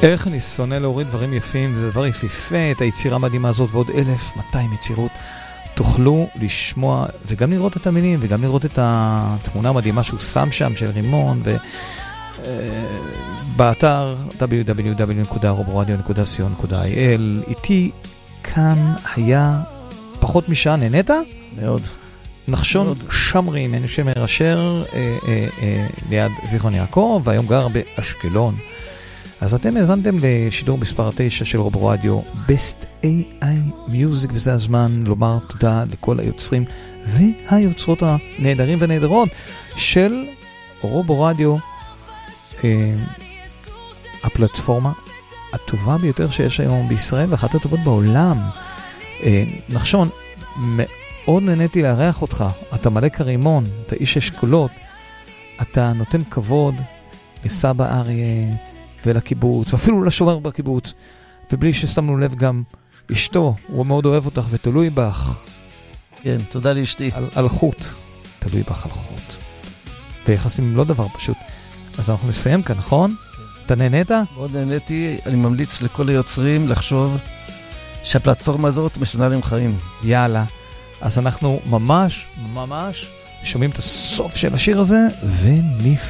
איך אני שונא להוריד דברים יפים, זה דבר יפיפה, את היצירה המדהימה הזאת ועוד 1200 יצירות. תוכלו לשמוע וגם לראות את המילים וגם לראות את התמונה המדהימה שהוא שם שם של רימון באתר www.roboradio.co.il. איתי כאן היה פחות משעה. נהנית? מאוד. נחשון מאוד. שמרי מנשמר אשר ליד זיכרון יעקב, והיום גר באשקלון. אז אתם האזנתם לשידור מספר 9 של רובורדיו Best AI Music, וזה הזמן לומר תודה לכל היוצרים והיוצרות הנהדרים ונהדרות של רובורדיו, הפלטפורמה הטובה ביותר שיש היום בישראל ואחת הטובות בעולם. נחשון, מאוד נהניתי לארח אותך. אתה מלא כרימון, אתה איש אשכולות, אתה נותן כבוד לסבא אריה ולקיבוץ, ואפילו לשומר בקיבוץ, ובלי ששמנו לב גם אשתו, הוא מאוד אוהב אותך ותלוי בך. כן, תודה לאשתי. על חוט, תלוי בך על חוט. ויחסים לא דבר פשוט. אז אנחנו נסיים כאן, נכון? אתה נהנית? מאוד נהניתי, אני ממליץ לכל היוצרים לחשוב שהפלטפורמה הזאת משנה להם חיים. יאללה, אז אנחנו ממש שומעים את הסוף של השיר הזה, ונפ